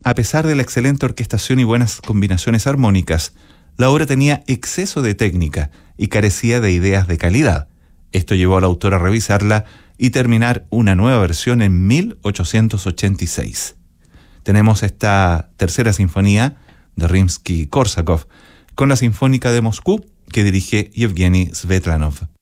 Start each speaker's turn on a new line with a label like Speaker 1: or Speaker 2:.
Speaker 1: a pesar de la excelente orquestación y buenas combinaciones armónicas, la obra tenía exceso de técnica y carecía de ideas de calidad. Esto llevó al autor a revisarla y terminar una nueva versión en 1886. Tenemos esta tercera sinfonía de Rimsky-Korsakov con la Sinfónica de Moscú que dirige Yevgeny Svetlanov.